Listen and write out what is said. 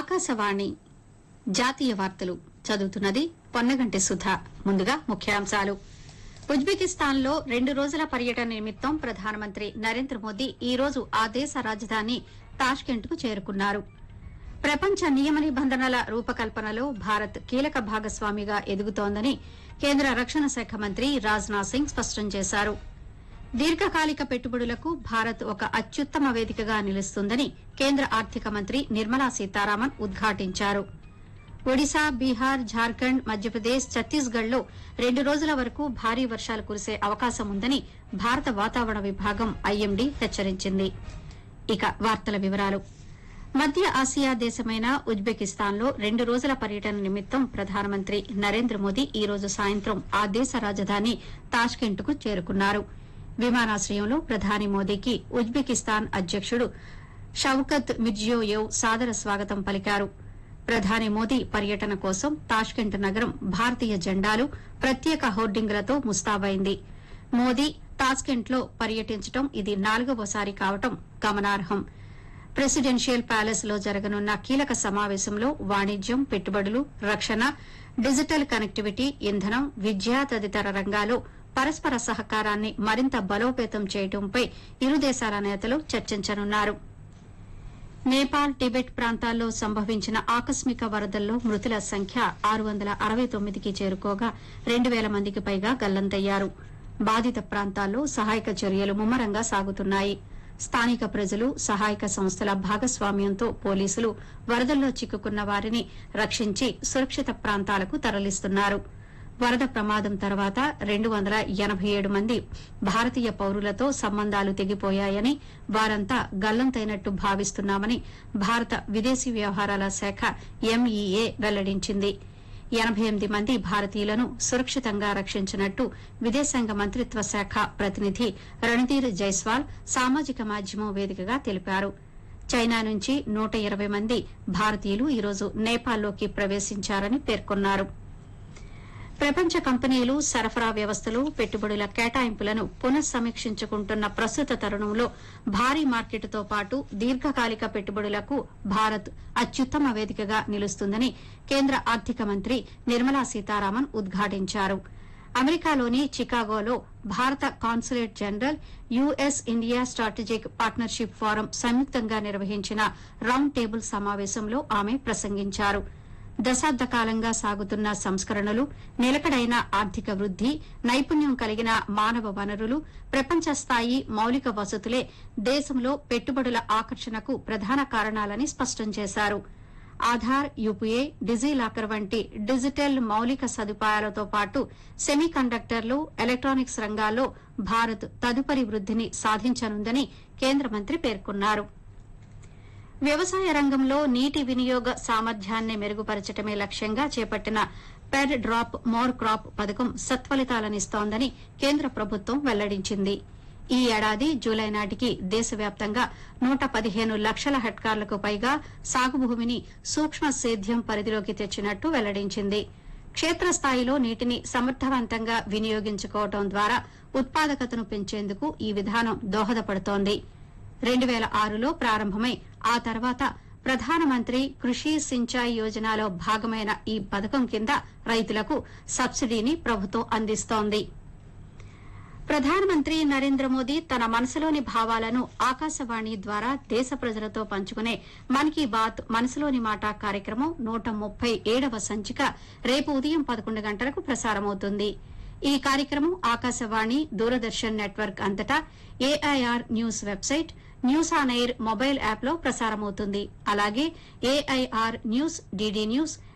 ఆకాశవాణి జాతీయ వార్తలు చదువుతున్నది పొన్నగంటి సుధ. ముందుగా ముఖ్యాంశాలు. ఉజ్బెకిస్తాన్లో 2 రోజుల పర్యటన నిమిత్తం ప్రధానమంత్రి నరేంద్ర మోదీ ఈ రోజు ఆ దేశ రాజధాని తాష్కెంట్కు చేరుకున్నారు. ప్రపంచ నియమ నిబంధనల రూపకల్పనలో భారత్ కీలక భాగస్వామిగా ఎదుగుతోందని కేంద్ర రక్షణ శాఖ మంత్రి రాజ్నాథ్ సింగ్ స్పష్టం చేశారు. దీర్ఘకాలిక పెట్టుబడులకు భారత్ ఒక అత్యుత్తమ వేదికగా నిలుస్తుందని కేంద్ర ఆర్థిక మంత్రి నిర్మలా సీతారామన్ ఉద్ఘాటించారు. ఒడిశా, బీహార్, జార్ఖండ్, మధ్యప్రదేశ్, ఛత్తీస్గఢ్లో 2 రోజుల వరకు భారీ వర్షాలు కురిసే అవకాశం ఉందని భారత వాతావరణ విభాగం ఐఎండీ హెచ్చరించింది. ఇక వార్తల వివరాలు. మధ్య ఆసియా దేశమైన ఉజ్బెకిస్తాన్లో 2 రోజుల పర్యటన నిమిత్తం ప్రధానమంత్రి నరేంద్ర మోదీ ఈ రోజు సాయంత్రం ఆ దేశ రాజధాని తాష్కెంట్కు చేరుకున్నారు. విమానాశ్రయంలో ప్రధాని మోదీకి ఉజ్బెకిస్తాన్ అధ్యకుడు షౌకత్ మిర్జియోయేవ్ సాదర స్వాగతం పలికారు. ప్రధాని మోదీ పర్యటన కోసం తాష్కెంట్ నగరం భారతీయ జెండాలు, ప్రత్యేక హోర్డింగులతో ముస్తాబైంది. మోదీ తాష్కెంట్లో పర్యటించడం ఇది 4వసారి కావడం గమనార్హం. ప్రెసిడెన్షియల్ ప్యాలెస్ లో జరగనున్న కీలక సమావేశంలో వాణిజ్యం, పెట్టుబడులు, రక్షణ, డిజిటల్ కనెక్టివిటీ, ఇంధనం, విద్య తదితర రంగాల్లో పరస్పర సహకారాన్ని మరింత బలోపేతం చేయడంపై ఇరు దేశాల నేతలు చర్చించనున్నారు. నేపాల్, టిబెట్ ప్రాంతాల్లో సంభవించిన ఆకస్మిక వరదల్లో మృతుల సంఖ్య 669కి చేరుకోగా 2000 మందికి పైగా గల్లంతయ్యారు. బాధిత ప్రాంతాల్లో సహాయక చర్యలు ముమ్మరంగా సాగుతున్నాయి. స్థానిక ప్రజలు, సహాయక సంస్థల భాగస్వామ్యంతో పోలీసులు వరదల్లో చిక్కుకున్న వారిని రక్షించి సురక్షిత ప్రాంతాలకు తరలిస్తున్నారు. వరద ప్రమాదం తర్వాత 287 మంది భారతీయ పౌరులతో సంబంధాలు తెగిపోయాయని, వారంతా గల్లంతైనట్టు భావిస్తున్నామని భారత విదేశీ వ్యవహారాల శాఖ ఎంఈఏ వెల్లడించింది. 88 మంది భారతీయులను సురక్షితంగా రక్షించినట్టు విదేశాంగ మంత్రిత్వ శాఖ ప్రతినిధి రణధీర్ జైస్వాల్ సామాజిక మాధ్యమం వేదికగా తెలిపారు. చైనా నుంచి 120 మంది భారతీయులు ఈరోజు నేపాల్లోకి ప్రవేశించారని పేర్కొన్నారు. ప్రపంచ కంపెనీలు సరఫరా వ్యవస్థలు పెట్టుబడుల కేటాయింపులను పునఃసమీక్షించుకుంటున్న ప్రస్తుత తరుణంలో భారీ మార్కెట్తో పాటు దీర్ఘకాలిక పెట్టుబడులకు భారత్ అత్యుత్తమ వేదికగా నిలుస్తుందని కేంద్ర ఆర్థిక మంత్రి నిర్మలా సీతారామన్ ఉద్ఘాటించారు. అమెరికాలోని చికాగోలో భారత consulate general, US India strategic partnership forum సంయుక్తంగా నిర్వహించిన రౌండ్ టేబుల్ సమావేశంలో ఆమె ప్రసంగించారు. దశాబ్ద కాలంగా సాగుతున్న సంస్కరణలు, నిలకడైన ఆర్థిక వృద్ది, నైపుణ్యం కలిగిన మానవ వనరులు, ప్రపంచ స్థాయి మౌలిక వసతులే దేశంలో పెట్టుబడుల ఆకర్షణకు ప్రధాన కారణాలని స్పష్టం చేశారు. ఆధార్, యూపీఏ, డిజిలాకర్ వంటి డిజిటల్ మౌలిక సదుపాయాలతో పాటు సెమీ కండక్టర్లు, ఎలక్టానిక్స్ రంగాల్లో భారత్ తదుపరి వృద్దిని సాధించనుందని కేంద్ర మంత్రి పేర్కొన్నారు. వ్యవసాయ రంగంలో నీటి వినియోగ సామర్థ్యాన్ని మెరుగుపరచడమే లక్ష్యంగా చేపట్టిన పెర్ డ్రాప్ మోర్ క్రాప్ పథకం సత్ఫలితాలనిస్తోందని కేంద్ర ప్రభుత్వం వెల్లడించింది. ఈ ఏడాది జూలై నాటికి దేశవ్యాప్తంగా 115 లక్షల హెక్టార్లకు పైగా సాగు భూమిని సూక్ష్మ సేద్యం పరిధిలోకి తెచ్చినట్టు వెల్లడించింది. క్షేత్రస్థాయిలో నీటిని సమర్థవంతంగా వినియోగించుకోవడం ద్వారా ఉత్పాదకతను పెంచేందుకు ఈ విధానం దోహదపడుతోంది. 2006లో ప్రారంభమై ఆ తర్వాత ప్రధానమంత్రి కృషి సించాయి యోజనలో భాగమైన ఈ పథకం కింద రైతులకు సబ్సిడీని ప్రభుత్వం అందిస్తోంది. ప్రధానమంత్రి నరేంద్ర మోదీ తన మనసులోని భావాలను ఆకాశవాణి ద్వారా దేశ ప్రజలతో పంచుకునే మన్ కీ బాత్ మనసులోని మాట కార్యక్రమం 137వ సంచిక రేపు ఉదయం 11 గంటలకు ప్రసారమవుతుంది. ఈ కార్యక్రమం ఆకాశవాణి, దూరదర్శన్ నెట్వర్క్ అంతటా AIR news website, news on air mobile యాప్లో ప్రసారమవుతుంది. అలాగే ఏఐఆర్ న్యూస్, డీడీ న్యూస్,